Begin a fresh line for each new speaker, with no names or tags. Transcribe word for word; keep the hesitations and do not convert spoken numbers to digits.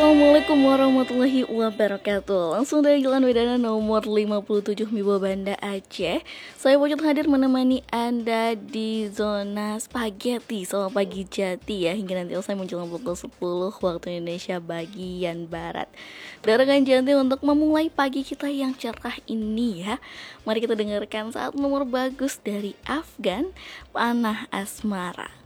Assalamualaikum warahmatullahi wabarakatuh. Langsung dari Jalan Wedana nomor lima puluh tujuh Mibo Banda Aceh. Saya Pocot hadir menemani Anda di zona spaghetti Selamat pagi Jati ya. Hingga nanti saya menjelang pukul sepuluh waktu Indonesia bagian Barat. Darangan Jati untuk memulai pagi kita yang cerah ini ya. Mari kita dengarkan satu nomor bagus dari Afgan, Panah Asmara.